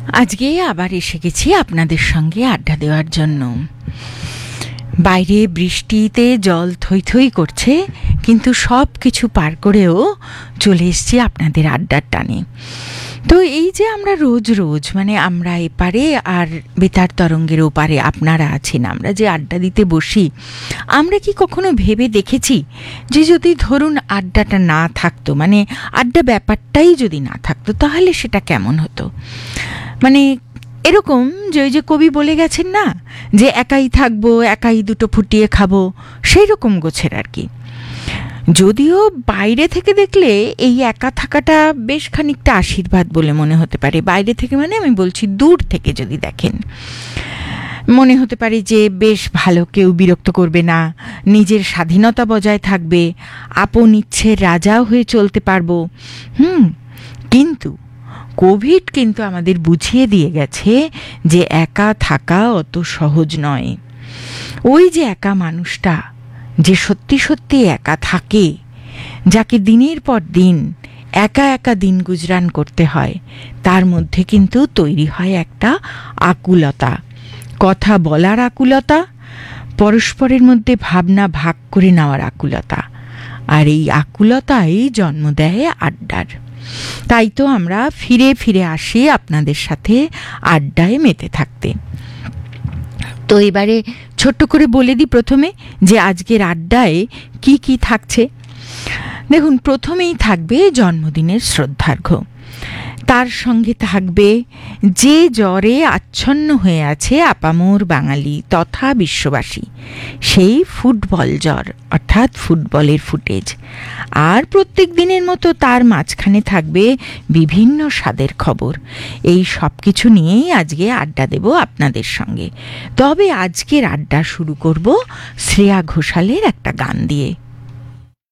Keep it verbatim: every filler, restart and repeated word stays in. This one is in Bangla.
আজকে আবার এসে গেছি আপনাদের সঙ্গে আড্ডা দেওয়ার জন্য। বাইরে বৃষ্টিতে জল থই থই করছে, কিন্তু সব কিছু পার করেও চলে এসেছি আপনাদের আড্ডার টানে। তো এই যে আমরা রোজ রোজ মানে আমরা এপারে আর বেতার তরঙ্গের ওপারে আপনারা আছেন, আমরা যে আড্ডা দিতে বসি, আমরা কি কখনো ভেবে দেখেছি যে যদি ধরুন আড্ডাটা না থাকতো, মানে আড্ডা ব্যাপারটাই যদি না থাকতো, তাহলে সেটা কেমন হতো? মানে এরকম যে ওই যে কবি বলে গেছেন না, যে একাই থাকবো, একাই দুটো ফুটিয়ে খাবো, সেই রকম গোছের আর কি। যদিও বাইরে থেকে দেখলে এই একা থাকাটা বেশ খানিকটা আশীর্বাদ বলে মনে হতে পারে। বাইরে থেকে মানে আমি বলছি দূর থেকে যদি দেখেন, মনে হতে পারে যে বেশ ভালো, কেউ বিরক্ত করবে না, নিজের স্বাধীনতা বজায় থাকবে, আপন ইচ্ছের রাজাও হয়ে চলতে পারবো। হুম কিন্তু কোভিড কিন্তু আমাদের বুঝিয়ে দিয়ে গেছে যে একা থাকা অত সহজ নয়। ওই যে একা মানুষটা যে সত্যি সত্যি একা থাকে, যাকে দিনের পর দিন একা একা দিন গুজরান করতে হয়, তার মধ্যে কিন্তু তৈরি হয় একটা আকুলতা, কথা বলার আকুলতা, পরস্পরের মধ্যে ভাবনা ভাগ করে নেওয়ার আকুলতা। আর এই আকুলতাই জন্ম দেয় আড্ডার। তাই তো আমরা ফিরে ফিরে আসি আপনাদের সাথে আড্ডায় মেতে থাকতে। তো এবারে ছোট্ট করে বলে দিই প্রথমে যে আজকের আড্ডায় কি কি থাকছে। দেখুন, প্রথমেই থাকবে জন্মদিনের শ্রদ্ধার্ঘ্য, তার সঙ্গে থাকবে যে জ্বরে আচ্ছন্ন হয়ে আছে আপামোর বাঙালি তথা বিশ্ববাসী, সেই ফুটবল জ্বর অর্থাৎ ফুটবলের ফুটেজ। আর প্রত্যেক দিনের মতো তার মাঝখানে থাকবে বিভিন্ন স্বাদের খবর। এই সব কিছু নিয়েই আজকে আড্ডা দেব আপনাদের সঙ্গে। তবে আজকের আড্ডা শুরু করব শ্রেয়া ঘোষালের একটা গান দিয়ে।